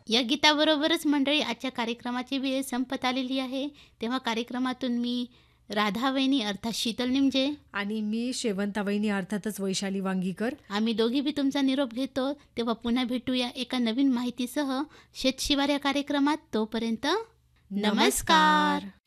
या गीताबरोबरच मंडळी आजच्या कार्यक्रमाची वेळ संपत आलेली आहे. तेव्हा कार्यक्रमातून मी राधा वहिनी अर्थात शीतल निमजे आणि मी शेवंता वहिनी अर्थातच वैशाली वांगीकर. आम्ही दोघी बी तुमचा निरोप घेतो. तेव्हा पुन्हा भेटूया एका नवीन माहितीसह शेतशिवार या कार्यक्रमात. तोपर्यंत नमस्कार.